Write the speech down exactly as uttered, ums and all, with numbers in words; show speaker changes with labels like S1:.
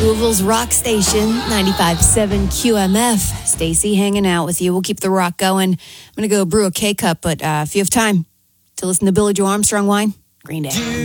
S1: Louisville's rock station, ninety-five point seven Q M F. Stacy hanging out with you. We'll keep the rock going. I'm going to go brew a K-Cup, but uh, if you have time to listen to Billy Joe Armstrong whine, Green Day.